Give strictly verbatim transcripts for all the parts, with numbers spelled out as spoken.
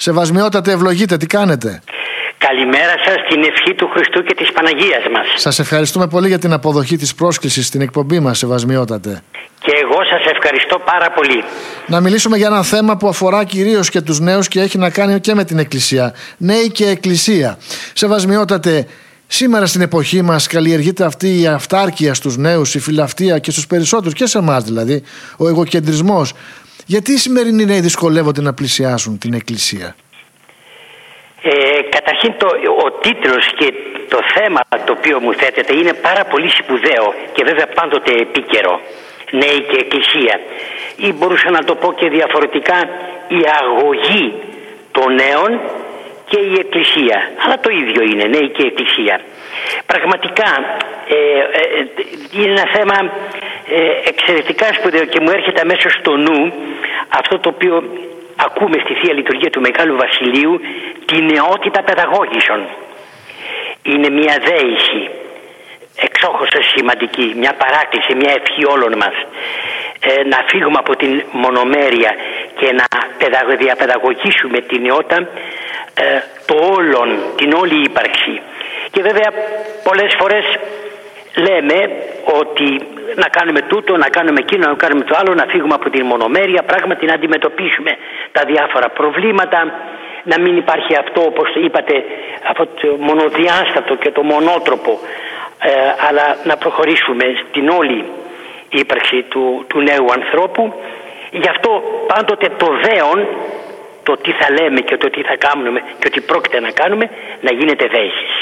Σεβασμιότατε, ευλογείτε, τι κάνετε? Καλημέρα σας, την ευχή του Χριστού και της Παναγίας μας. Σας ευχαριστούμε πολύ για την αποδοχή της πρόσκλησης στην εκπομπή μας, Σεβασμιότατε. Και εγώ σας ευχαριστώ πάρα πολύ. Να μιλήσουμε για ένα θέμα που αφορά κυρίως και τους νέους και έχει να κάνει και με την Εκκλησία. Νέοι και Εκκλησία. Σεβασμιότατε, σήμερα στην εποχή μας καλλιεργείται αυτή η αυτάρκεια στους νέους, η φιλαυτία και στους περισσότερους, και σε εμάς δηλαδή, ο εγωκεντρισμός. Γιατί οι σημερινοί νέοι δυσκολεύονται να πλησιάσουν την Εκκλησία? Ε, καταρχήν το, ο τίτλος και το θέμα το οποίο μου θέτεται είναι πάρα πολύ σπουδαίο και βέβαια πάντοτε επίκαιρο. Νέοι και Εκκλησία, ή μπορούσα να το πω και διαφορετικά, η αγωγή των νέων και η Εκκλησία, αλλά το ίδιο είναι, νέοι και Εκκλησία. Πραγματικά ε, ε, είναι ένα θέμα ε, εξαιρετικά σπουδαίο και μου έρχεται αμέσως στο νου αυτό το οποίο ακούμε στη Θεία Λειτουργία του Μεγάλου Βασιλείου, τη νεότητα παιδαγώγησον. Είναι μια δέηση εξόχως σημαντική, μια παράκληση, μια ευχή όλων μας, ε, να φύγουμε από την μονομέρεια και να διαπαιδαγωγήσουμε την νεότητα, ε, το όλον, την όλη ύπαρξη. Και βέβαια πολλές φορές λέμε ότι να κάνουμε τούτο, να κάνουμε εκείνο, να κάνουμε το άλλο, να φύγουμε από την μονομέρεια, πράγματι να αντιμετωπίσουμε τα διάφορα προβλήματα, να μην υπάρχει αυτό, όπως είπατε, αυτό το μονοδιάστατο και το μονότροπο, ε, αλλά να προχωρήσουμε στην όλη ύπαρξη του, του νέου ανθρώπου. Γι' αυτό πάντοτε το δέον, το τι θα λέμε και το τι θα κάνουμε και ότι πρόκειται να κάνουμε, να γίνεται δέησης.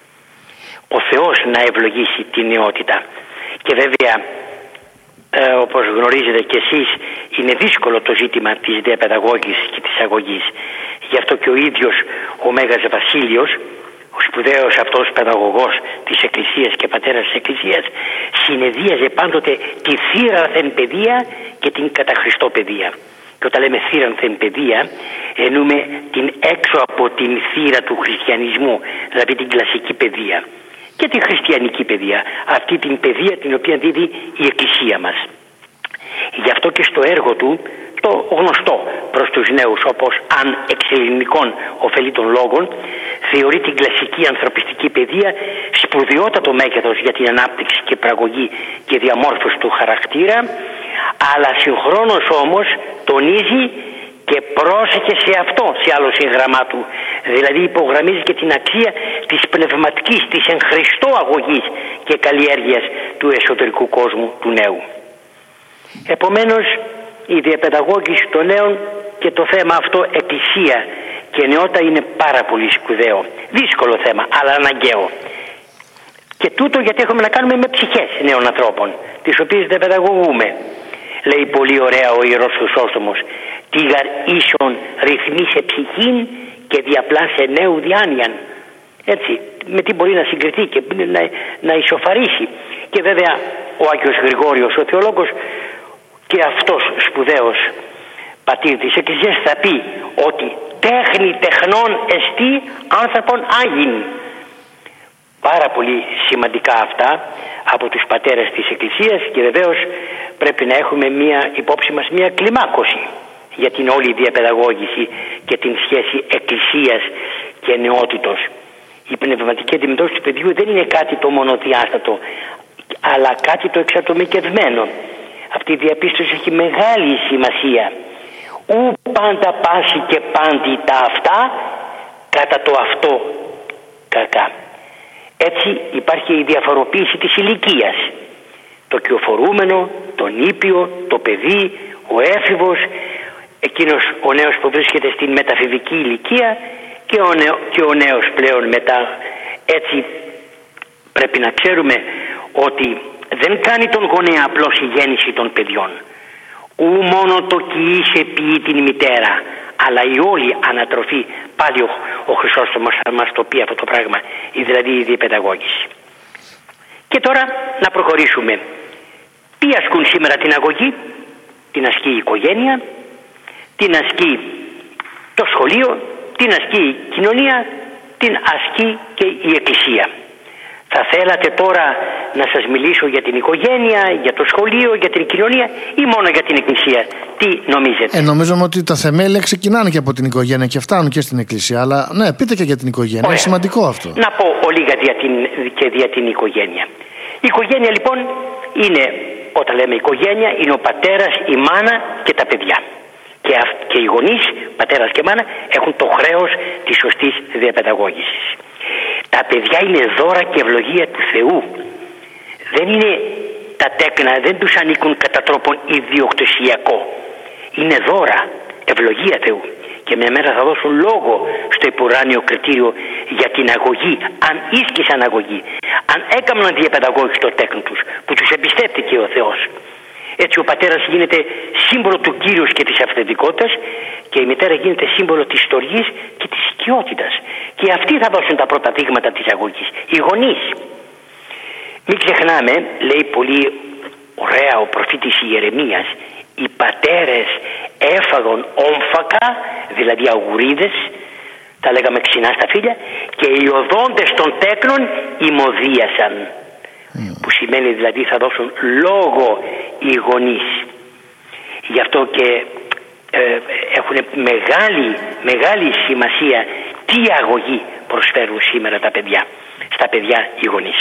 Ο Θεός να ευλογήσει τη νεότητα. Και βέβαια, ε, όπως γνωρίζετε κι εσείς, είναι δύσκολο το ζήτημα της διαπαιδαγώγησης και της αγωγής. Γι' αυτό και ο ίδιος ο Μέγας Βασίλειος, ο σπουδαίος αυτός παιδαγωγός της Εκκλησίας και πατέρας της Εκκλησίας, συνεδίαζε πάντοτε τη θύρανθεν παιδεία και την καταχριστό παιδεία. Και όταν λέμε θύρανθεν παιδεία, εννοούμε την έξω από την θύρα του χριστιανισμού, δηλαδή την κλασική παιδεία, και τη χριστιανική παιδεία, αυτή την παιδεία την οποία δίδει η Εκκλησία μας. Γι' αυτό και στο έργο του, το γνωστό προς τους νέους, όπως αν εξελληνικών ωφελεί των λόγων, θεωρεί την κλασική ανθρωπιστική παιδεία σπουδαιότατο μέγεθος για την ανάπτυξη και πραγωγή και διαμόρφωση του χαρακτήρα, αλλά συγχρόνως όμως τονίζει και πρόσεχε σε αυτό, σε άλλο σύγγραμμά του. Δηλαδή υπογραμμίζει και την αξία της πνευματικής, της εν Χριστώ αγωγής και καλλιέργειας του εσωτερικού κόσμου του νέου. Επομένως, η διαπαιδαγώγηση των νέων και το θέμα αυτό εκκλησία και νεότητα είναι πάρα πολύ σπουδαίο. Δύσκολο θέμα, αλλά αναγκαίο. Και τούτο γιατί έχουμε να κάνουμε με ψυχές νέων ανθρώπων, τις οποίες διαπαιδαγωγούμε. Λέει πολύ ωραία ο Ιερός Χρυσόστομος, «Τίγαρ ίσον ρυθμίσε ψυχήν και διαπλάσε νέου διάνοιαν». Έτσι, με τι μπορεί να συγκριθεί και να, να ισοφαρίσει. Και βέβαια ο Άγιος Γρηγόριος, ο θεολόγος, και αυτός σπουδαίος πατήρ της Εκκλησίας, θα πει ότι τέχνη τεχνών εστί άνθρωπον άγιν. Πάρα πολύ σημαντικά αυτά από τους πατέρες της Εκκλησίας, και βεβαίως πρέπει να έχουμε μια υπόψη μας μια κλιμάκωση για την όλη διαπαιδαγώγηση και την σχέση εκκλησίας και νεότητος. Η πνευματική αντιμετώπιση του παιδιού δεν είναι κάτι το μονοδιάστατο, αλλά κάτι το εξατομικευμένο. Αυτή η διαπίστωση έχει μεγάλη σημασία. Ου πάντα πάση και πάντη τα αυτά, κατά το αυτό κακά. Έτσι υπάρχει η διαφοροποίηση της ηλικίας. Το κυοφορούμενο, το νήπιο, το παιδί, ο έφηβος, εκείνος ο νέος που βρίσκεται στην μεταφηβική ηλικία και ο, νέο, και ο νέος πλέον μετά. Έτσι πρέπει να ξέρουμε ότι δεν κάνει τον γονέα απλώς η γέννηση των παιδιών. Ου μόνο το κοιήσε ποιεί την μητέρα, αλλά η όλη ανατροφή, πάλι ο, ο Χρυσόστομος θα μας το πει αυτό το πράγμα, δηλαδή η διαπαιδαγώγηση. Και τώρα να προχωρήσουμε. Ποιοι ασκούν σήμερα την αγωγή? Την ασκεί η οικογένεια, την ασκεί το σχολείο, την ασκεί η κοινωνία, την ασκεί και η Εκκλησία. Θα θέλατε τώρα να σας μιλήσω για την οικογένεια, για το σχολείο, για την κοινωνία ή μόνο για την εκκλησία? Τι νομίζετε? Ε, νομίζουμε ότι τα θεμέλια ξεκινάνε και από την οικογένεια και φτάνουν και στην εκκλησία. Αλλά ναι, πείτε και για την οικογένεια. Ωραία. Είναι σημαντικό αυτό. Να πω λίγα για την, και για την οικογένεια. Η οικογένεια λοιπόν είναι, όταν λέμε οικογένεια, είναι ο πατέρας, η μάνα και τα παιδιά. Και, αυ, και οι γονείς, πατέρας και μάνα, έχουν το χρέος της σωστής διαπαιδαγώγησης. Τα παιδιά είναι δώρα και ευλογία του Θεού. Δεν είναι τα τέκνα, δεν τους ανήκουν κατά τρόπον ιδιοκτησιακό. Είναι δώρα, ευλογία Θεού. Και μια μέρα θα δώσουν λόγο στο υπουράνιο κριτήριο για την αγωγή, αν ίσκησαν αγωγή, αν έκαναν διαπαιδαγώγηση το τέκνο τους, που τους εμπιστεύτηκε ο Θεός. Έτσι ο πατέρας γίνεται σύμβολο του Κύριος και της αυθεντικότητας και η μητέρα γίνεται σύμβολο της στοργής και της οικειότητας. Και αυτοί θα δώσουν τα πρώτα δείγματα της αγωγής, οι γονείς. Μην ξεχνάμε, λέει πολύ ωραία ο προφήτης Ιερεμίας, οι πατέρες έφαγαν όμφακα, δηλαδή αγουρίδες, τα λέγαμε ξινά στα φύλλα, και οι οδόντες των τέκνων ημωδίασαν. Mm. Που σημαίνει δηλαδή θα δώσουν λόγο οι γονείς. Γι' αυτό και ε, έχουν μεγάλη, μεγάλη σημασία τι αγωγή προσφέρουν σήμερα τα παιδιά, στα παιδιά οι γονείς.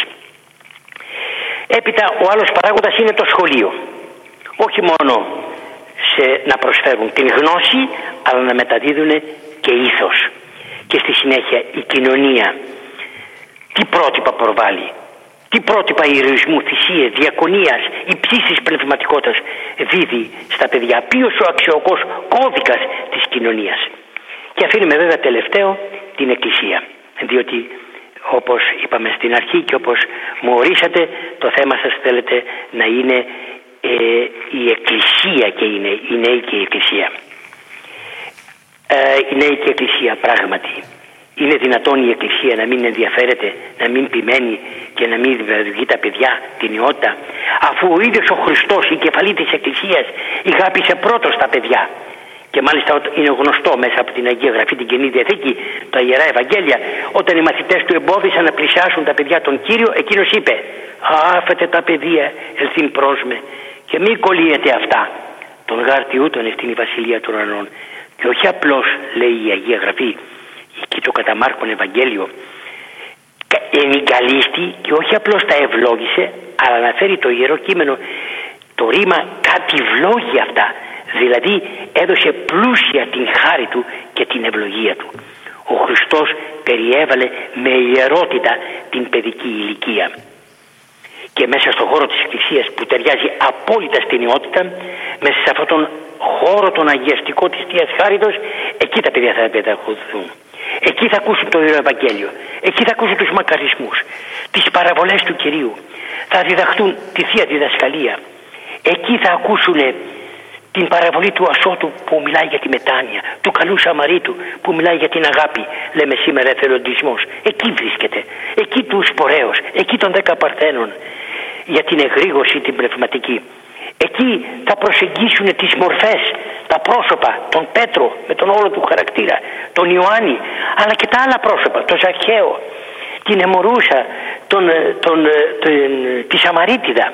Έπειτα ο άλλος παράγοντας είναι το σχολείο. Όχι μόνο σε, να προσφέρουν την γνώση, αλλά να μεταδίδουν και ήθος. Και στη συνέχεια η κοινωνία τι πρότυπα προβάλλει, τι πρότυπα ηρωισμού, θυσίες, διακονίας, υψίστης πνευματικότητας δίδει στα παιδιά, ποιος ο αξιοκός κώδικας της κοινωνίας. Και αφήνουμε βέβαια τελευταίο την Εκκλησία, διότι όπως είπαμε στην αρχή και όπως μου ορίσατε, το θέμα σας θέλετε να είναι ε, η Εκκλησία και είναι η νέη και η Εκκλησία. Ε, η νέη και η Εκκλησία πράγματι. Είναι δυνατόν η Εκκλησία να μην ενδιαφέρεται, να μην ποιμένει και να μην δημιουργεί τα παιδιά την ιότητα, αφού ο ίδιος ο Χριστός, η κεφαλή της Εκκλησίας, ηγάπησε πρώτος τα παιδιά. Και μάλιστα είναι γνωστό μέσα από την Αγία Γραφή, την Καινή Διαθήκη, τα Ιερά Ευαγγέλια, όταν οι μαθητές του εμπόδισαν να πλησιάσουν τα παιδιά τον Κύριο, εκείνος είπε: «Άφετε τα παιδεία, ελθύν προς με, και μη κολλείετε αυτά. Τον γάρτη ούτων ευθύνη η Βασιλεία των Ουρανών». Και όχι απλώς, λέει η Αγία Γραφή, και το κατά Μάρκον Ευαγγέλιο, ενικαλίστη και όχι απλώς τα ευλόγησε, αλλά αναφέρει το Ιερό Κείμενο, το ρήμα κάτι βλόγει αυτά. Δηλαδή έδωσε πλούσια την χάρη του και την ευλογία του. Ο Χριστός περιέβαλε με ιερότητα την παιδική ηλικία. Και μέσα στον χώρο της Εκκλησίας που ταιριάζει απόλυτα στην ιότητα, μέσα σε αυτόν τον χώρο τον αγιαστικό της Θείας Χάριτος, εκεί τα παιδιά θα παιδαγωγηθούν. Εκεί θα ακούσουν το Ιερό Ευαγγέλιο. Εκεί θα ακούσουν τους μακαρισμούς, τις παραβολές του Κυρίου. Θα διδαχτούν τη Θεία Διδασκαλία. Εκεί θα ακούσουν την παραβολή του ασώτου που μιλάει για τη μετάνοια, του καλού Σαμαρίτου που μιλάει για την αγάπη, λέμε σήμερα εθελοντισμός. Εκεί βρίσκεται. Εκεί του σπορέως, εκεί των δέκα παρθένων, για την εγρήγορση την πνευματική. Εκεί θα προσεγγίσουν τις μορφές, τα πρόσωπα, τον Πέτρο με τον όλο του χαρακτήρα, τον Ιωάννη, αλλά και τα άλλα πρόσωπα, τον Ζακχαίο, την Αιμορούσα, τον, τον, τον, τη Σαμαρίτιδα.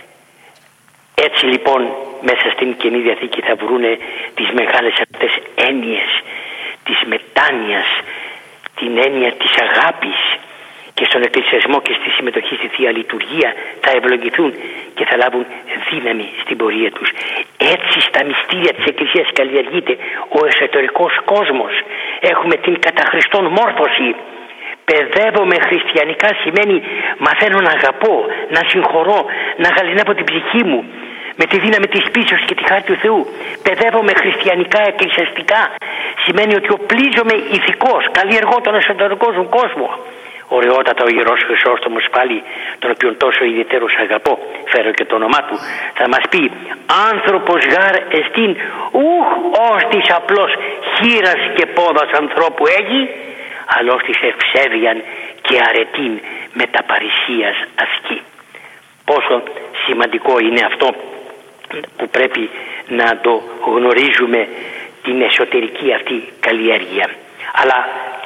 Έτσι λοιπόν μέσα στην Καινή Διαθήκη θα βρούνε τις μεγάλες αυτές έννοιες της μετάνοιας, την έννοια της αγάπης, και στον εκκλησιασμό και στη συμμετοχή στη Θεία Λειτουργία θα ευλογηθούν και θα λάβουν δύναμη στην πορεία τους. Έτσι στα μυστήρια της Εκκλησίας καλλιεργείται ο εσωτερικός κόσμος. Έχουμε την κατά Χριστόν μόρφωση. Παιδεύομαι χριστιανικά σημαίνει μαθαίνω να αγαπώ, να συγχωρώ, να γαληνεύω την ψυχή μου με τη δύναμη της πίστεως και τη χάρη του Θεού. Παιδεύομαι χριστιανικά, εκκλησιαστικά σημαίνει ότι οπλίζομαι ηθικός, καλλιεργώ τον εσωτερικό μου κόσμο. Ωραιότατα ο Ιερός Χρυσόστομος πάλι, τον οποίον τόσο ιδιαίτερος αγαπώ, φέρω και το όνομά του, θα μας πει: «Άνθρωπος γάρ εστίν ούχ ως της απλώς χείρας και πόδας ανθρώπου έχει, αλλά ως της ευσέβειαν και αρετήν μεταπαρησίας ασκεί». Πόσο σημαντικό είναι αυτό που πρέπει να το γνωρίζουμε, την εσωτερική αυτή καλλιέργεια. Αλλά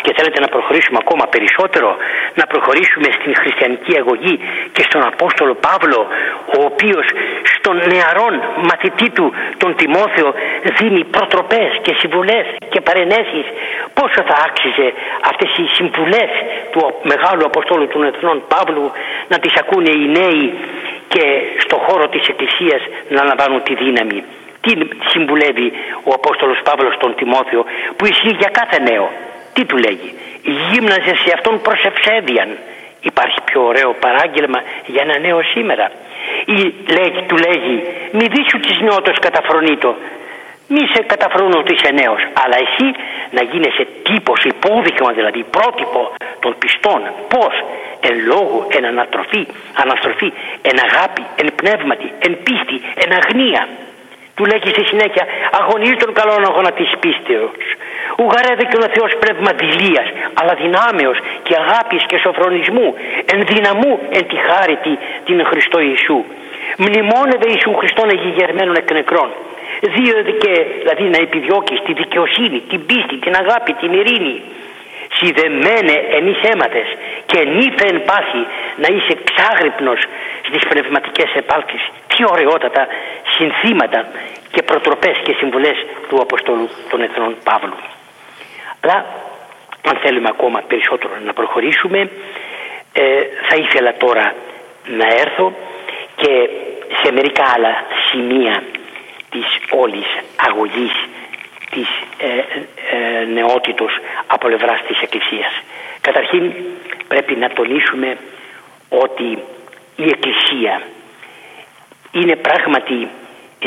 και θέλετε να προχωρήσουμε ακόμα περισσότερο, να προχωρήσουμε στην χριστιανική αγωγή και στον Απόστολο Παύλο, ο οποίος στον νεαρόν μαθητή του τον Τιμόθεο δίνει προτροπές και συμβουλές και παρενέσεις. Πόσο θα άξιζε αυτές οι συμβουλές του μεγάλου Αποστόλου των Εθνών Παύλου να τις ακούνε οι νέοι και στον χώρο της Εκκλησίας να λαμβάνουν τη δύναμη. Τι συμβουλεύει ο Απόστολος Παύλος στον Τιμόθεο, που ισχύει για κάθε νέο? Τι του λέγει? Γύμναζε σε αυτόν προς ευσέβειαν. Υπάρχει πιο ωραίο παράγγελμα για ένα νέο σήμερα? Ή λέγει, του λέγει, μη δίσου της νεότος καταφρονείτο, μη σε καταφρονώ ότι είσαι νέος, αλλά εσύ να γίνεσαι τύπος, υπόδειγμα δηλαδή, πρότυπο των πιστών. Πώς? Εν λόγω, εν ανατροφή, αναστροφή, εν αγάπη, εν πνεύματι, εν πίστη, εν αγνία. Του λέγει στη συνέχεια, αγωνίζει τον καλόν αγώνα της πίστεως. Ουγαρέδε και ο Θεός πνεύμα δειλίας, αλλά δυνάμεως και αγάπης και σοφρονισμού, εν δυναμού εν τη χάρη την Χριστό Ιησού. Μνημόνευε Ιησού Χριστόν εγιγερμένων εκ νεκρών. Δύο και δηλαδή να επιδιώκεις τη δικαιοσύνη, την πίστη, την αγάπη, την ειρήνη. Σιδεμένε εμείς έμαθες και νύφε εν πάση να είσαι ξάγρυπνος στις πνευματικές επάλξεις. Τι ωραιότατα συνθήματα και προτροπές και συμβουλές του Αποστόλου των Εθνών Παύλου. Αλλά αν θέλουμε ακόμα περισσότερο να προχωρήσουμε, ε, θα ήθελα τώρα να έρθω και σε μερικά άλλα σημεία της όλης αγωγής της ε, ε, νεότητος από πλευράς της Εκκλησίας. Καταρχήν πρέπει να τονίσουμε ότι η Εκκλησία είναι πράγματι ε,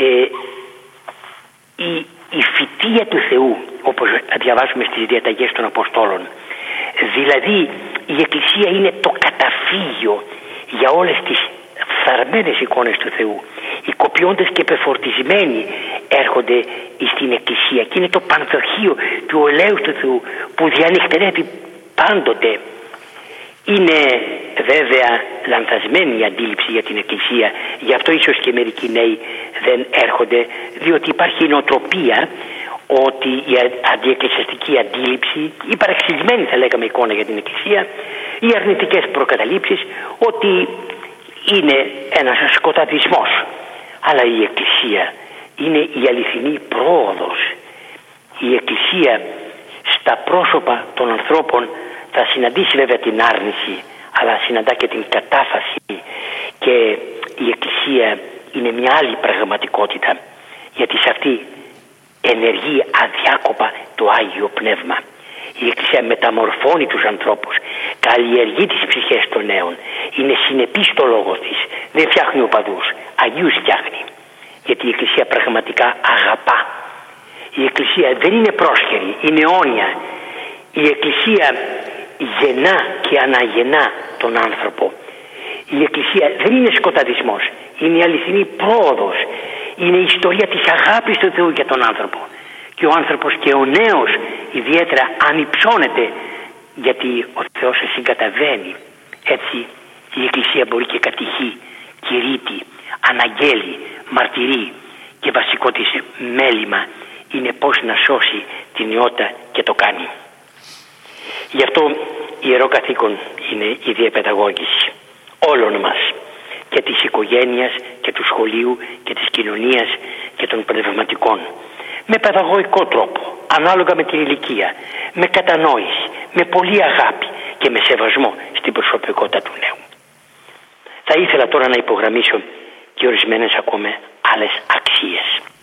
η, η φυτεία του Θεού, όπως διαβάζουμε στις διαταγές των Αποστόλων. Δηλαδή η Εκκλησία είναι το καταφύγιο για όλες τις φθαρμένες εικόνες του Θεού. Οι κοπιώντες και πεφορτισμένοι έρχονται στην Εκκλησία και είναι το πανδοχείο του ολέου του Θεού που διανυχτερεύει πάντοτε. Είναι βέβαια λανθασμένη η αντίληψη για την Εκκλησία, γι' αυτό ίσως και μερικοί νέοι δεν έρχονται, διότι υπάρχει η νοοτροπία ότι η αντιεκκλησιαστική αντίληψη, η παραξηγημένη θα λέγαμε εικόνα για την Εκκλησία, οι αρνητικές προκαταλήψεις, ότι είναι ένας σκοταδισμός. Αλλά η Εκκλησία είναι η αληθινή πρόοδος. Η Εκκλησία στα πρόσωπα των ανθρώπων θα συναντήσει βέβαια την άρνηση, αλλά συναντά και την κατάφαση, και η Εκκλησία είναι μια άλλη πραγματικότητα, γιατί σε αυτή ενεργεί αδιάκοπα το Άγιο Πνεύμα. Η Εκκλησία μεταμορφώνει τους ανθρώπους, καλλιεργεί τις ψυχές των νέων, είναι συνεπής στο λόγο της, δεν φτιάχνει οπαδούς, αγίους φτιάχνει, γιατί η Εκκλησία πραγματικά αγαπά. Η Εκκλησία δεν είναι πρόσχερη, είναι αιώνια. Η Εκκλησία γεννά και αναγεννά τον άνθρωπο. Η Εκκλησία δεν είναι σκοταδισμός, είναι η αληθινή πρόοδος, είναι η ιστορία της αγάπης του Θεού για τον άνθρωπο. Και ο άνθρωπος και ο νέος ιδιαίτερα ανυψώνεται, γιατί ο Θεός σε συγκαταβαίνει. Έτσι η Εκκλησία μπορεί και κατηχεί, κηρύττει, αναγγέλει, μαρτυρεί, και βασικό της μέλημα είναι πώς να σώσει την νεότητα, και το κάνει. Γι' αυτό ιερό καθήκον είναι η διαπαιδαγώγηση όλων μας, και της οικογένειας και του σχολείου και της κοινωνίας και των πνευματικών, με παιδαγωγικό τρόπο, ανάλογα με την ηλικία, με κατανόηση, με πολλή αγάπη και με σεβασμό στην προσωπικότητα του νέου. Θα ήθελα τώρα να υπογραμμίσω και ορισμένες ακόμα άλλες αξίες.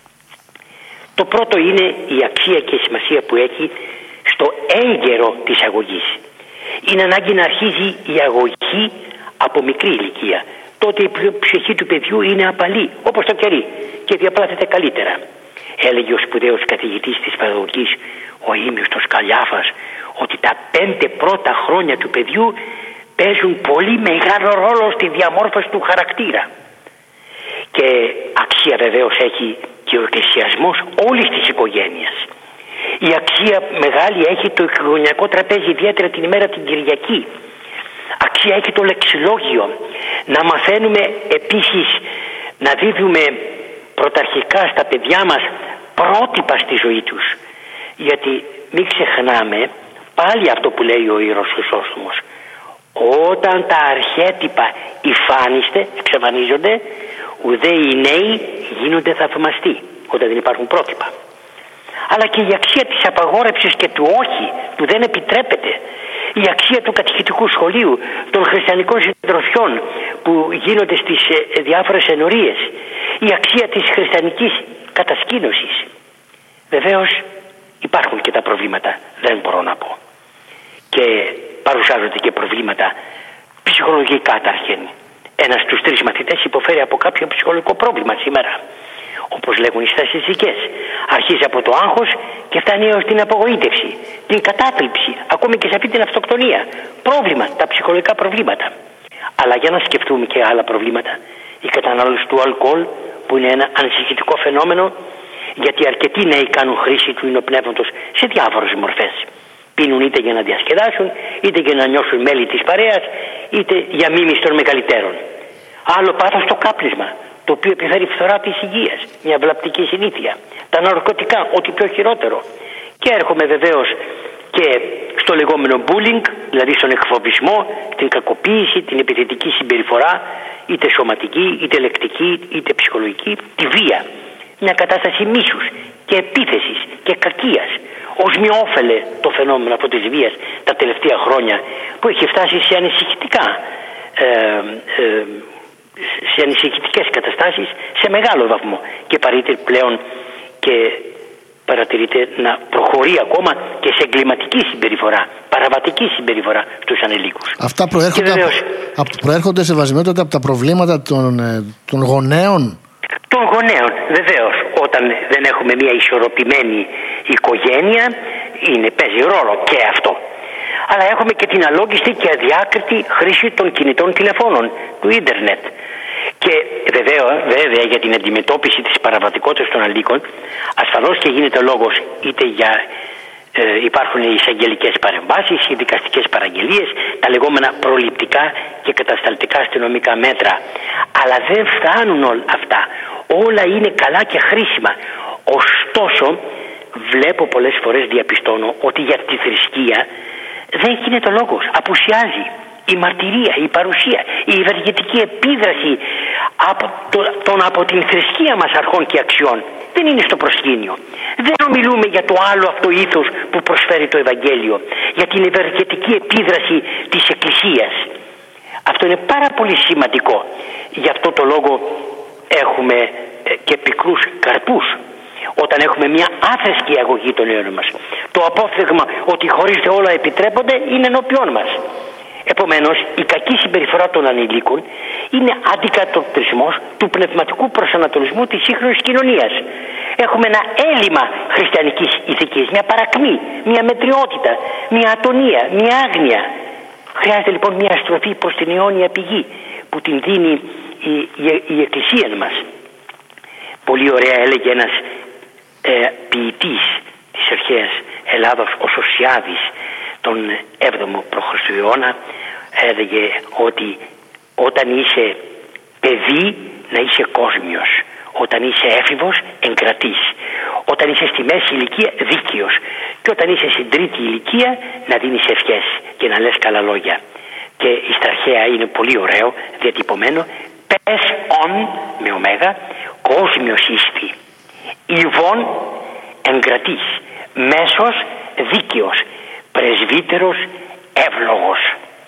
Το πρώτο είναι η αξία και η σημασία που έχει στο έγκαιρο της αγωγής. Είναι ανάγκη να αρχίζει η αγωγή από μικρή ηλικία. Τότε η ψυχή του παιδιού είναι απαλή, όπως το κερί, και διαπράττεται καλύτερα. Έλεγε ο σπουδαίος καθηγητής της παιδαγωγικής, ο Ήμιωστος Καλιάφας, ότι τα πέντε πρώτα χρόνια του παιδιού παίζουν πολύ μεγάλο ρόλο στη διαμόρφωση του χαρακτήρα. Και αξία βεβαίως έχει και ο εκκλησιασμός όλης της οικογένειας. Η αξία μεγάλη έχει το οικογενειακό τραπέζι, ιδιαίτερα την ημέρα την Κυριακή. Αξία έχει το λεξιλόγιο. Να μαθαίνουμε επίσης, να δίδουμε πρωταρχικά στα παιδιά μας πρότυπα στη ζωή τους. Γιατί μην ξεχνάμε Πάλι αυτό που λέει ο Ιερός Χρυσόστομος. Όταν τα αρχέτυπα υφάνιστε, εξαφανίζονται, ουδέ οι νέοι γίνονται θαυμαστοί, όταν δεν υπάρχουν πρότυπα. Αλλά και η αξία της απαγόρευσης και του όχι, που δεν επιτρέπεται, η αξία του κατηχητικού σχολείου, των χριστιανικών συντροφιών που γίνονται στις διάφορες ενορίες, η αξία της χριστιανικής κατασκήνωσης. Βεβαίως υπάρχουν και τα προβλήματα, δεν μπορώ να πω. Και παρουσιάζονται και προβλήματα ψυχολογικά ταρχήν. Ένας στους τρεις μαθητές υποφέρει από κάποιο ψυχολογικό πρόβλημα σήμερα. Όπως λέγουν οι στατιστικές. Αρχίζει από το άγχος και φτάνει έως την απογοήτευση, την κατάθλιψη, ακόμη και σε αυτή την αυτοκτονία. Πρόβλημα, τα ψυχολογικά προβλήματα. Αλλά για να σκεφτούμε και άλλα προβλήματα. Η κατανάλωση του αλκοόλ, που είναι ένα ανησυχητικό φαινόμενο, γιατί αρκετοί νέοι κάνουν χρήση του υνοπνεύματος σε διάφορες μορφές. Πίνουν είτε για να διασκεδάσουν, είτε για να νιώσουν μέλη της παρέας, είτε για μίμηση των μεγαλύτερων. Άλλο πάθος το κάπνισμα, το οποίο επιφέρει φθορά της υγείας, μια βλαπτική συνήθεια. Τα ναρκωτικά, ό,τι πιο χειρότερο. Και έρχομαι βεβαίως και στο λεγόμενο bullying, δηλαδή στον εκφοβισμό, την κακοποίηση, την επιθετική συμπεριφορά, είτε σωματική, είτε λεκτική, είτε ψυχολογική, τη βία. Μια κατάσταση μίσους και επίθεσης και κακίας. Ως μειόφελε το φαινόμενο αυτό της βίας τα τελευταία χρόνια, που έχει φτάσει σε ανησυχητικά ε, ε, σε ανησυχητικές καταστάσεις σε μεγάλο βαθμό και παρατηρείται πλέον και παρατηρείται να προχωρεί ακόμα και σε εγκληματική συμπεριφορά, παραβατική συμπεριφορά στους ανηλίκους. Αυτά προέρχονται, βεβαίως, από, προέρχονται σε βασιμότητα από τα προβλήματα των, των γονέων. Των γονέων, βεβαίως. Όταν δεν έχουμε μια ισορροπημένη οικογένεια, είναι, παίζει ρόλο και αυτό. Αλλά έχουμε και την αλόγιστη και αδιάκριτη χρήση των κινητών τηλεφώνων, του ίντερνετ. Και βεβαίως, βέβαια για την αντιμετώπιση της παραβατικότητας των ανηλίκων, ασφαλώς και γίνεται λόγος είτε για ε, υπάρχουν οι εισαγγελικές παρεμβάσεις, οι δικαστικές παραγγελίες, τα λεγόμενα προληπτικά και κατασταλτικά αστυνομικά μέτρα. Αλλά δεν φτάνουν όλα αυτά. Όλα είναι καλά και χρήσιμα. Ωστόσο, βλέπω πολλές φορές, διαπιστώνω ότι για τη θρησκεία δεν γίνεται λόγος. Απουσιάζει η μαρτυρία, η παρουσία, η ευεργετική επίδραση από, το, τον, από την θρησκεία μας αρχών και αξιών. Δεν είναι στο προσκήνιο. Δεν ομιλούμε για το άλλο αυτό ήθος που προσφέρει το Ευαγγέλιο, για την ευεργετική επίδραση της Εκκλησίας. Αυτό είναι πάρα πολύ σημαντικό. Γι' αυτό το λόγο έχουμε και πικρούς καρπούς όταν έχουμε μια άθρησκη αγωγή των νέων μας. Το απόφθεγμα ότι χωρίς όλα επιτρέπονται είναι ενώπιόν μας. Επομένως, η κακή συμπεριφορά των ανηλίκων είναι αντικατοπτρισμός του πνευματικού προσανατολισμού της σύγχρονης κοινωνίας. Έχουμε ένα έλλειμμα χριστιανικής ηθικής, μια παρακμή, μια μετριότητα, μια ατονία, μια άγνοια. Χρειάζεται λοιπόν μια στροφή προς την αιώνια πηγή που την δίνει η, η, η Εκκλησία μας. Πολύ ωραία έλεγε ένας ε, ποιητής της αρχαίας Ελλάδος, ο Σωσιάδης, τον έβδομο προ Χριστού αιώνα, έλεγε ότι όταν είσαι παιδί να είσαι κόσμιος, όταν είσαι έφηβος εγκρατής, όταν είσαι στη μέση ηλικία δίκαιος και όταν είσαι στην τρίτη ηλικία να δίνεις ευχές και να λες καλά λόγια. Και η στραχαία είναι πολύ ωραίο διατυπωμένο, πες ον με ωμέγα, κόσμιος ίσθη, Ιβών εγκρατής, μέσος δίκαιος, πρεσβύτερος εύλογος.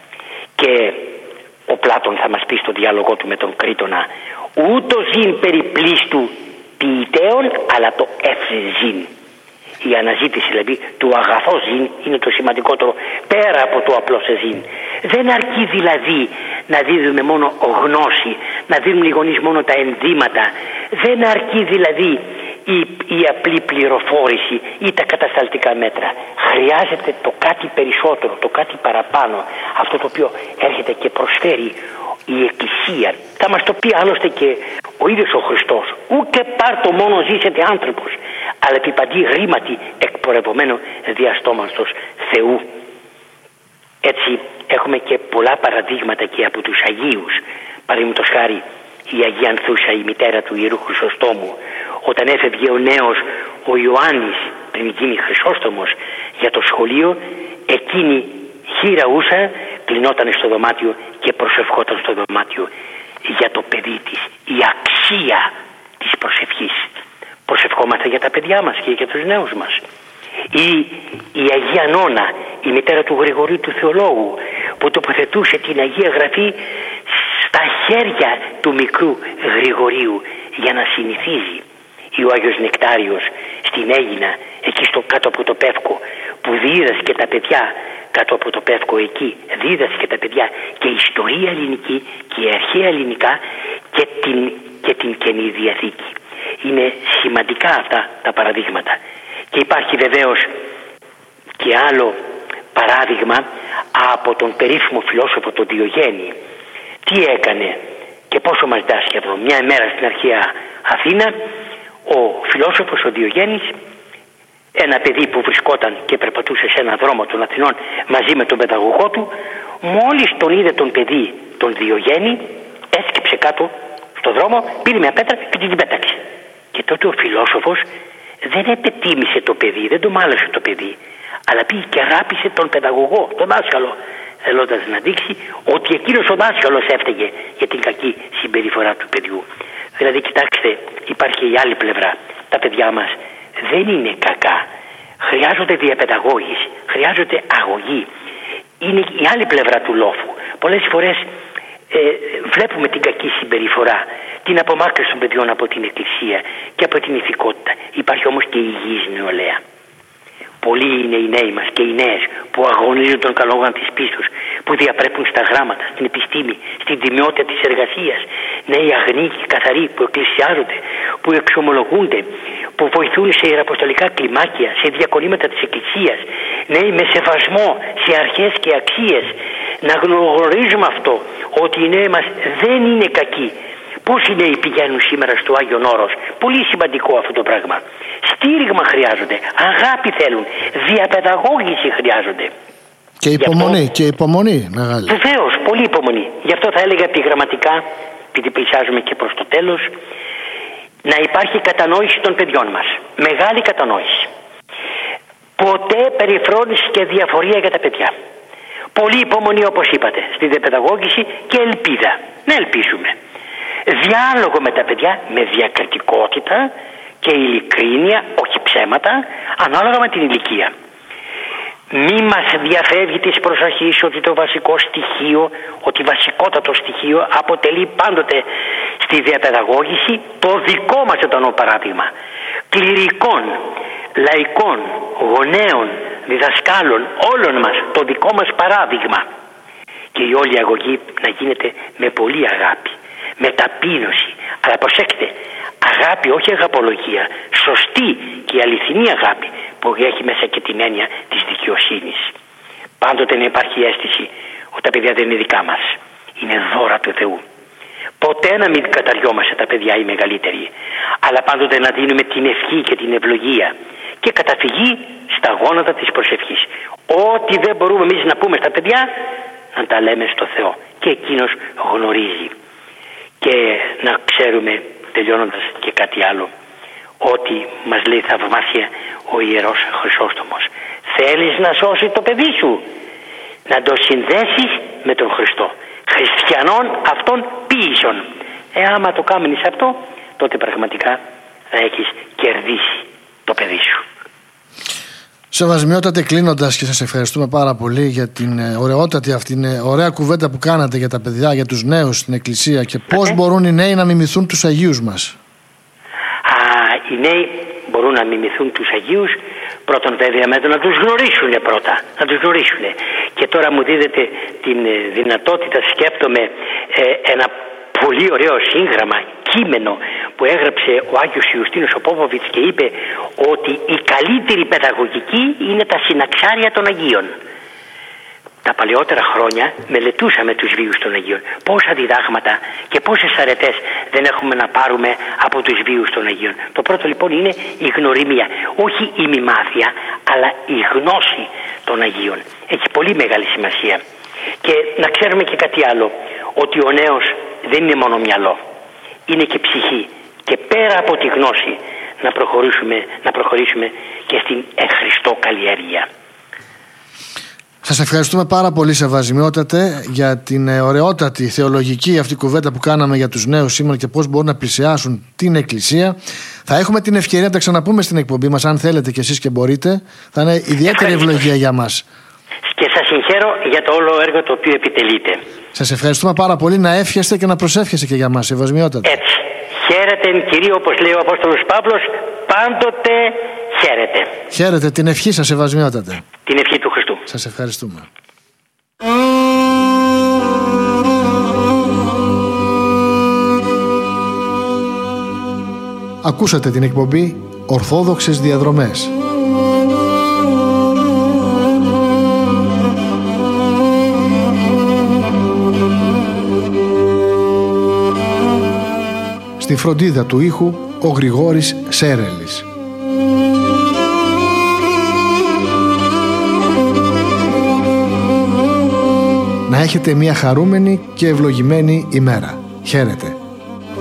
Και ο Πλάτων θα μας πει στο διάλογο του με τον Κρήτονα, ούτω ζήν περιπλήστου ποιητέων, αλλά το εύζην. Η αναζήτηση δηλαδή του αγαθό ζήν είναι το σημαντικότερο πέρα από το απλό σε ζήν. Δεν αρκεί δηλαδή να δίδουμε μόνο γνώση, να δίνουν οι γονείς μόνο τα ενδύματα. Δεν αρκεί δηλαδή η, η απλή πληροφόρηση ή τα κατασταλτικά μέτρα. Χρειάζεται το κάτι περισσότερο, το κάτι παραπάνω, αυτό το οποίο έρχεται και προσφέρει η Εκκλησία. Θα μας το πει άλλωστε και ο ίδιος ο Χριστός. Ούτε πάρτο μόνο ζήσετε άνθρωπος, αλλά επί παντή ρήματι εκπορευωμένο διαστόματος Θεού. Έτσι έχουμε και πολλά παραδείγματα και από τους Αγίους. Παραδείγματος χάρη η Αγία Ανθούσα, η μητέρα του Ιερού Χρυσοστόμου, όταν έφευγε ο νέος ο Ιωάννης πριν γίνει Χρυσόστομος για το σχολείο, εκείνη χειραούσα, κλεινόταν στο δωμάτιο και προσευχόταν στο δωμάτιο για το παιδί της. Η αξία της προσευχής. Προσευχόμαστε για τα παιδιά μας και για τους νέους μας. Ή η Αγία Νόνα, η μητέρα του Γρηγορίου του Θεολόγου, που τοποθετούσε την Αγία Γραφή στα χέρια του μικρού Γρηγορίου για να συνηθίζει. Ή ο Άγιος Νεκτάριος στην Αίγινα, εκεί στο κάτω από το Πεύκο, που δίδασκε τα παιδιά κάτω από το Πεύκο, εκεί δίδασκε τα παιδιά και η ιστορία ελληνική και η αρχαία ελληνικά και την, και την Καινή Διαθήκη. Είναι σημαντικά αυτά τα παραδείγματα. Και υπάρχει βεβαίως και άλλο παράδειγμα από τον περίφημο φιλόσοφο τον Διογέννη. Τι έκανε και πόσο μας δάσκει εδώ. Μια μέρα στην αρχαία Αθήνα, ο φιλόσοφος ο Διογέννης, ένα παιδί που βρισκόταν και περπατούσε σε ένα δρόμο των Αθηνών μαζί με τον παιδαγωγό του, μόλις τον είδε τον παιδί τον Διογέννη, έσκυψε κάτω στο δρόμο, πήρε μια πέτρα και την πέταξε. Και τότε ο φιλόσοφος δεν επετίμησε το παιδί, δεν το μάλωσε το παιδί, αλλά πήγε και αγάπησε τον παιδαγωγό, τον δάσκαλο, θέλοντας να δείξει ότι εκείνος ο δάσκαλος έφταιγε για την κακή συμπεριφορά του παιδιού. Δηλαδή, κοιτάξτε, υπάρχει η άλλη πλευρά. Τα παιδιά μας δεν είναι κακά. Χρειάζονται διαπαιδαγώγηση, χρειάζονται αγωγή. Είναι η άλλη πλευρά του λόφου. Πολλές φορές ε, βλέπουμε την κακή συμπεριφορά, την απομάκρυνση των παιδιών από την Εκκλησία και από την ηθικότητα. Υπάρχει όμως και η υγιής νεολαία. Πολλοί είναι οι νέοι μας και οι νέες που αγωνίζουν τον καλόγαν της πίστος, που διαπρέπουν στα γράμματα, στην επιστήμη, στην τιμιότητα της εργασίας. Νέοι αγνοί και καθαροί που εκκλησιάζονται, που εξομολογούνται, που βοηθούν σε ιεραποστολικά κλιμάκια, σε διακονήματα της Εκκλησίας. Νέοι με σεβασμό σε αρχές και αξίες. Να γνωρίζουμε αυτό, ότι οι νέοι μας δεν είναι κακοί. Πώς οι νέοι πηγαίνουν σήμερα στο Άγιον Όρος. Πολύ σημαντικό αυτό το πράγμα. Στήριγμα χρειάζονται, αγάπη θέλουν, διαπαιδαγώγηση χρειάζονται. Και υπομονή, αυτό... και υπομονή μεγάλη. Βεβαίως, πολύ υπομονή. Γι' αυτό θα έλεγα επιγραμματικά, επειδή πλησιάζουμε και προς το τέλος, να υπάρχει κατανόηση των παιδιών μας. Μεγάλη κατανόηση. Ποτέ περιφρόνηση και διαφορία για τα παιδιά. Πολύ υπομονή, όπως είπατε, στη διαπαιδαγώγηση και ελπίδα. Να ελπίσουμε. Διάλογο με τα παιδιά με διακριτικότητα και ειλικρίνεια, όχι ψέματα, ανάλογα με την ηλικία. Μη μας διαφεύγει της προσοχής ότι το βασικό στοιχείο, ότι βασικότατο στοιχείο αποτελεί πάντοτε στη διαπαιδαγώγηση το δικό μας ζωντανό παράδειγμα. Κληρικών, λαϊκών, γονέων, διδασκάλων, όλων μας το δικό μας παράδειγμα. Και η όλη αγωγή να γίνεται με πολύ αγάπη, με ταπείνωση. Αλλά προσέξτε, αγάπη, όχι αγαπολογία, σωστή και αληθινή αγάπη που έχει μέσα και την έννοια της δικαιοσύνης. Πάντοτε να υπάρχει αίσθηση ότι τα παιδιά δεν είναι δικά μας, είναι δώρα του Θεού. Ποτέ να μην καταριόμαστε τα παιδιά οι μεγαλύτεροι, αλλά πάντοτε να δίνουμε την ευχή και την ευλογία και καταφυγή στα γόνατα της προσευχής. Ό,τι δεν μπορούμε εμείς να πούμε στα παιδιά, να τα λέμε στο Θεό και εκείνος γνωρίζει. Και να ξέρουμε, τελειώνοντας, και κάτι άλλο, ότι μας λέει θαυμάσια ο Ιερός Χρυσόστομος. Θέλεις να σώσεις το παιδί σου, να το συνδέσεις με τον Χριστό. Χριστιανών αυτών ποίησον. Ε, άμα το κάνεις αυτό, τότε πραγματικά θα έχεις κερδίσει το παιδί σου. Σεβασμιότατε, κλείνοντας, και σας ευχαριστούμε πάρα πολύ για την ωραιότατη αυτή ωραία κουβέντα που κάνατε για τα παιδιά, για τους νέους στην Εκκλησία και πώς μπορούν οι νέοι να μιμηθούν τους Αγίους μας. Α, οι νέοι μπορούν να μιμηθούν τους Αγίους, πρώτον βέβαια με το να τους γνωρίσουν πρώτα, να τους γνωρίσουν. Και τώρα μου δίδεται την δυνατότητα, σκέφτομαι ε, ένα πολύ ωραίο σύγγραμμα, κείμενο που έγραψε ο Άγιος Ιουστίνος ο Πόποβιτς και είπε ότι η καλύτερη παιδαγωγική είναι τα συναξάρια των Αγίων. Τα παλαιότερα χρόνια μελετούσαμε τους βίους των Αγίων. Πόσα διδάγματα και πόσες αρετές δεν έχουμε να πάρουμε από τους βίους των Αγίων. Το πρώτο λοιπόν είναι η γνωριμία. Όχι η μημάθεια, αλλά η γνώση των Αγίων. Έχει πολύ μεγάλη σημασία. Και να ξέρουμε και κάτι άλλο, ότι ο νέος δεν είναι μόνο μυαλό, είναι και ψυχή. Και πέρα από τη γνώση να προχωρήσουμε, να προχωρήσουμε και στην εν Χριστώ καλλιέργεια. Σας ευχαριστούμε πάρα πολύ, Σεβασμιότατε, για την ωραιότατη θεολογική αυτή κουβέντα που κάναμε για τους νέους σήμερα και πώς μπορούν να πλησιάσουν την Εκκλησία. Θα έχουμε την ευκαιρία να τα ξαναπούμε στην εκπομπή μας, αν θέλετε κι εσείς και μπορείτε. Θα είναι ιδιαίτερη ευλογία για μας. Και σας συγχαίρω για το όλο έργο το οποίο επιτελείτε. Σας ευχαριστούμε πάρα πολύ. Να εύχεστε και να προσεύχεστε και για μας, Σεβασμιότατε. Έτσι. Χαίρετε, Κυρίω, όπως λέει ο Απόστολος Παύλος, πάντοτε χαίρετε. Χαίρετε, την ευχή σας, Σεβασμιότατε. Την ευχή του Χριστού. Σας ευχαριστούμε. Ακούσατε την εκπομπή Ορθόδοξες Διαδρομές. Στη φροντίδα του ήχου ο Γρηγόρης Σέρελης. Να έχετε μια χαρούμενη και ευλογημένη ημέρα. Χαίρετε.